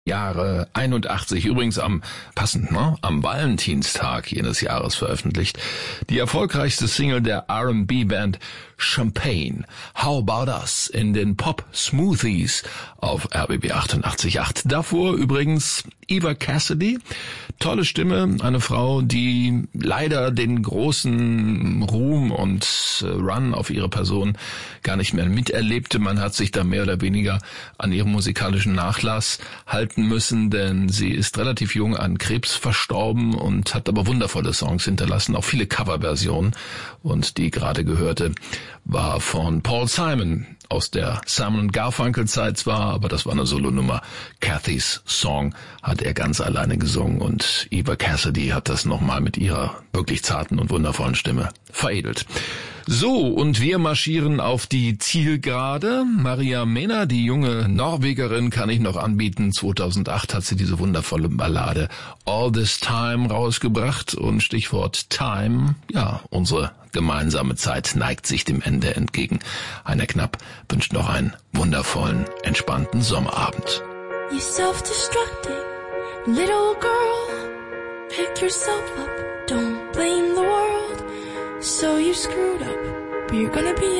Jahre 81, übrigens passend, ne? Am Valentinstag jenes Jahres veröffentlicht, die erfolgreichste Single der R&B-Band Champagne, How About Us, in den Pop-Smoothies auf RBB 88.8. Davor übrigens Eva Cassidy, tolle Stimme, eine Frau, die leider den großen Ruhm und Run auf ihre Person gar nicht mehr miterlebte. Man hat sich da mehr oder weniger an ihrem musikalischen Nachlass halten müssen, denn sie ist relativ jung an Krebs verstorben und hat aber wundervolle Songs hinterlassen, auch viele Coverversionen. Und die gerade gehörte war von Paul Simon aus der Simon & Garfunkel Zeit zwar, aber das war eine Solonummer. Cathys Song hat er ganz alleine gesungen und Eva Cassidy hat das nochmal mit ihrer wirklich zarten und wundervollen Stimme veredelt. So, und wir marschieren auf die Zielgerade. Maria Mena, die junge Norwegerin, kann ich noch anbieten. 2008 hat sie diese wundervolle Ballade All This Time rausgebracht und Stichwort Time, ja, unsere gemeinsame Zeit neigt sich dem Ende entgegen. Heiner Knapp wünscht noch einen wundervollen, entspannten Sommerabend. You self-destructing little girl, pick yourself up, don't blame the world. So you screwed up, but you're gonna be